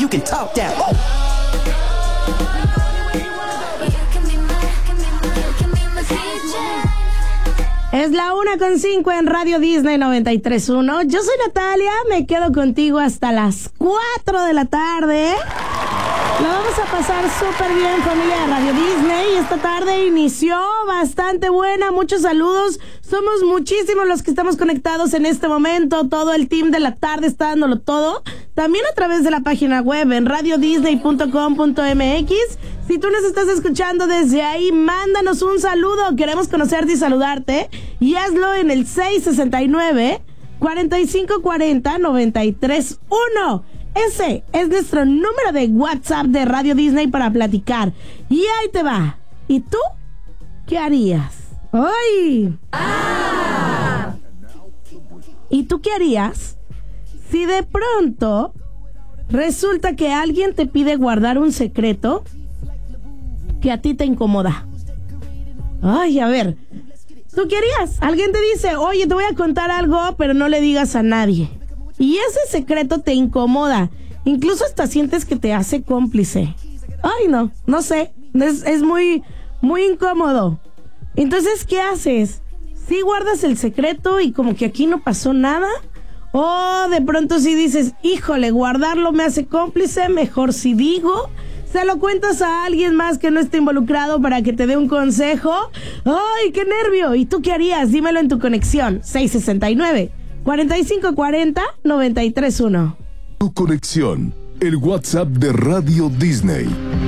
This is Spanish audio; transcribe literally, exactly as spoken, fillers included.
you can talk that. Es la una con cinco en Radio Disney noventa y tres punto uno. Yo soy Natalia, me quedo contigo hasta las cuatro de la tarde. Lo vamos a pasar súper bien, familia de Radio Disney. Esta tarde inició bastante buena, muchos saludos. Somos muchísimos los que estamos conectados en este momento. Todo el team de la tarde está dándolo todo. También a través de la página web en radio disney punto com punto m x. Si tú nos estás escuchando desde ahí, mándanos un saludo. Queremos conocerte y saludarte. Y hazlo en el seis sesenta y nueve, cuarenta y cinco cuarenta, noventa y tres uno. Ese es nuestro número de WhatsApp de Radio Disney para platicar. Y ahí te va. ¿Y tú qué harías? ¡Ay! ¡Ah! ¿Y tú qué harías si de pronto resulta que alguien te pide guardar un secreto que a ti te incomoda? Ay, a ver, ¿tú qué harías? Alguien te dice, oye, te voy a contar algo, pero no le digas a nadie. Y ese secreto te incomoda. Incluso hasta sientes que te hace cómplice. Ay, no, no sé. Es, es muy, muy incómodo. Entonces, ¿qué haces? ¿Sí guardas el secreto y como que aquí no pasó nada? ¿O de pronto sí dices, híjole, guardarlo me hace cómplice, mejor si digo? ¿Se lo cuentas a alguien más que no esté involucrado para que te dé un consejo? ¡Ay, qué nervio! ¿Y tú qué harías? Dímelo en tu conexión. seis sesenta y nueve, cuarenta y cinco cuarenta, noventa y tres uno. Tu conexión, el WhatsApp de Radio Disney.